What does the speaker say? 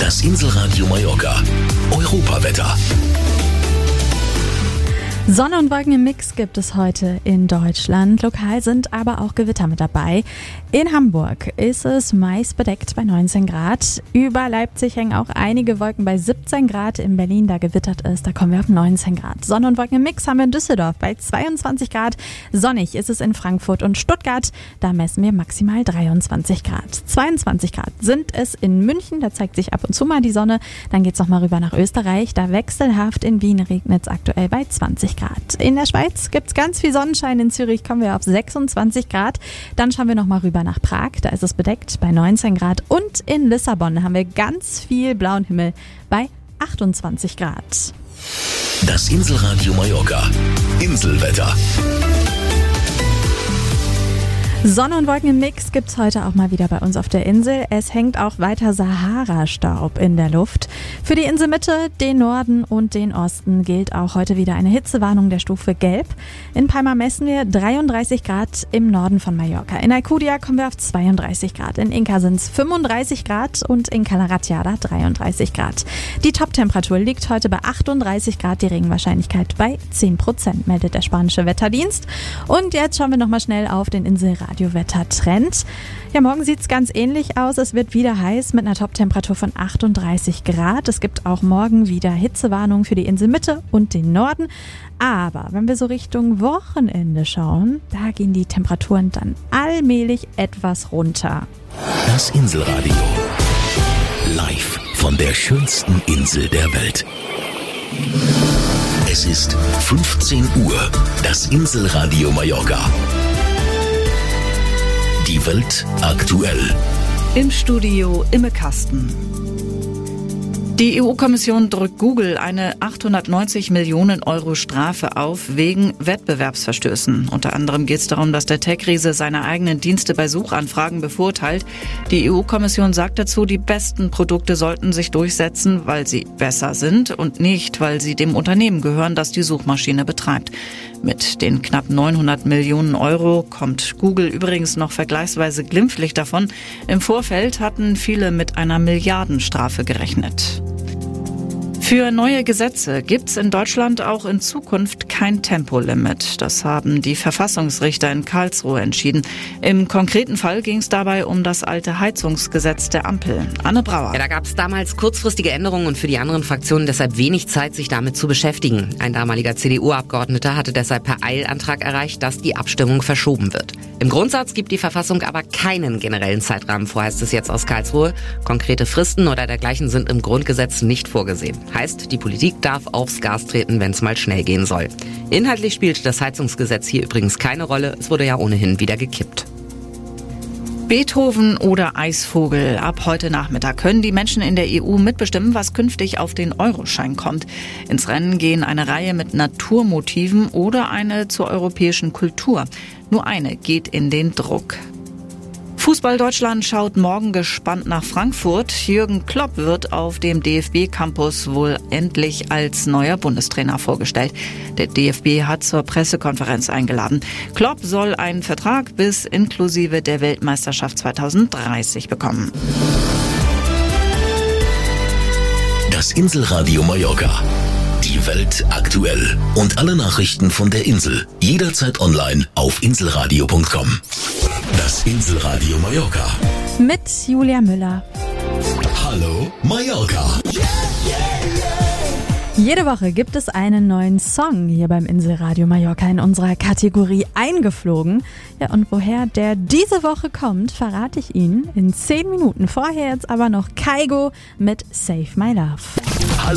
Das Inselradio Mallorca. Europawetter. Sonne und Wolken im Mix gibt es heute in Deutschland. Lokal sind aber auch Gewitter mit dabei. In Hamburg ist es meist bedeckt bei 19 Grad. Über Leipzig hängen auch einige Wolken bei 17 Grad. In Berlin, da gewittert ist, da kommen wir auf 19 Grad. Sonne und Wolken im Mix haben wir in Düsseldorf bei 22 Grad. Sonnig ist es in Frankfurt und Stuttgart. Da messen wir maximal 23 Grad. 22 Grad sind es in München. Da zeigt sich ab und zu mal die Sonne. Dann geht's noch mal rüber nach Österreich. Da wechselhaft. In Wien regnet es aktuell bei 20 Grad. In der Schweiz gibt es ganz viel Sonnenschein. In Zürich kommen wir auf 26 Grad. Dann schauen wir noch mal rüber nach Prag. Da ist es bedeckt bei 19 Grad. Und in Lissabon haben wir ganz viel blauen Himmel bei 28 Grad. Das Inselradio Mallorca. Inselwetter. Sonne und Wolken im Mix gibt's heute auch mal wieder bei uns auf der Insel. Es hängt auch weiter Sahara-Staub in der Luft. Für die Inselmitte, den Norden und den Osten gilt auch heute wieder eine Hitzewarnung der Stufe Gelb. In Palma messen wir 33 Grad im Norden von Mallorca. In Alcudia kommen wir auf 32 Grad. In Inca sind's 35 Grad und in Cala Ratjada 33 Grad. Die Toptemperatur liegt heute bei 38 Grad, die Regenwahrscheinlichkeit bei 10%, meldet der spanische Wetterdienst. Und jetzt schauen wir nochmal schnell auf den Inselradio-Wettertrend. Ja, morgen sieht's ganz ähnlich aus. Es wird wieder heiß mit einer Toptemperatur von 38 Grad. Es gibt auch morgen wieder Hitzewarnungen für die Inselmitte und den Norden. Aber wenn wir so Richtung Wochenende schauen, da gehen die Temperaturen dann allmählich etwas runter. Das Inselradio. Live von der schönsten Insel der Welt. Es ist 15 Uhr. Das Inselradio Mallorca. Die Welt aktuell. Im Studio Imme Kasten. Die EU-Kommission drückt Google eine 890 Millionen Euro Strafe auf wegen Wettbewerbsverstößen. Unter anderem geht es darum, dass der Tech-Riese seine eigenen Dienste bei Suchanfragen bevorteilt. Die EU-Kommission sagt dazu, die besten Produkte sollten sich durchsetzen, weil sie besser sind und nicht, weil sie dem Unternehmen gehören, das die Suchmaschine betreibt. Mit den knapp 900 Millionen Euro kommt Google übrigens noch vergleichsweise glimpflich davon. Im Vorfeld hatten viele mit einer Milliardenstrafe gerechnet. Für neue Gesetze gibt's in Deutschland auch in Zukunft kein Tempolimit. Das haben die Verfassungsrichter in Karlsruhe entschieden. Im konkreten Fall ging es dabei um das alte Heizungsgesetz der Ampel. Anne Brauer. Ja, da gab es damals kurzfristige Änderungen und für die anderen Fraktionen deshalb wenig Zeit, sich damit zu beschäftigen. Ein damaliger CDU-Abgeordneter hatte deshalb per Eilantrag erreicht, dass die Abstimmung verschoben wird. Im Grundsatz gibt die Verfassung aber keinen generellen Zeitrahmen vor, heißt es jetzt aus Karlsruhe. Konkrete Fristen oder dergleichen sind im Grundgesetz nicht vorgesehen. Heißt, die Politik darf aufs Gas treten, wenn es mal schnell gehen soll. Inhaltlich spielt das Heizungsgesetz hier übrigens keine Rolle. Es wurde ja ohnehin wieder gekippt. Beethoven oder Eisvogel. Ab heute Nachmittag können die Menschen in der EU mitbestimmen, was künftig auf den Euroschein kommt. Ins Rennen gehen eine Reihe mit Naturmotiven oder eine zur europäischen Kultur. Nur eine geht in den Druck. Fußball Deutschland schaut morgen gespannt nach Frankfurt. Jürgen Klopp wird auf dem DFB-Campus wohl endlich als neuer Bundestrainer vorgestellt. Der DFB hat zur Pressekonferenz eingeladen. Klopp soll einen Vertrag bis inklusive der Weltmeisterschaft 2030 bekommen. Das Inselradio Mallorca. Die Welt aktuell. Und alle Nachrichten von der Insel. Jederzeit online auf inselradio.com. Das Inselradio Mallorca. Mit Julia Müller. Hallo Mallorca. Jede Woche gibt es einen neuen Song hier beim Inselradio Mallorca in unserer Kategorie Eingeflogen. Ja, und woher der diese Woche kommt, verrate ich Ihnen in 10 Minuten. Vorher jetzt aber noch Kygo mit Save My Love.